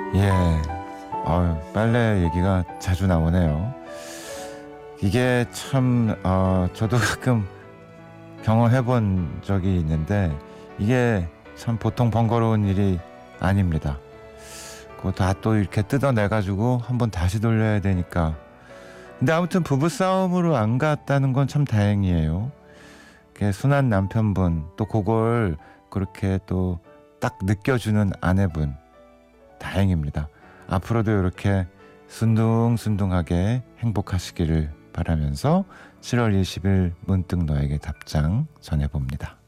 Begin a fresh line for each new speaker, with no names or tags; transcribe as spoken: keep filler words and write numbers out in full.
예, 어, 빨래 얘기가 자주 나오네요. 이게 참 어, 저도 가끔 경험해 본 적이 있는데 이게 참 보통 번거로운 일이 아닙니다. 그거 다 또 이렇게 뜯어내 가지고 한번 다시 돌려야 되니까. 근데 아무튼 부부싸움으로 안 갔다는 건 참 다행이에요. 이렇게 순한 남편분, 또 그걸 그렇게 또 딱 느껴주는 아내분, 다행입니다. 앞으로도 이렇게 순둥순둥하게 행복하시기를 바라면서 칠월 이십일 문득 너에게 답장 전해봅니다.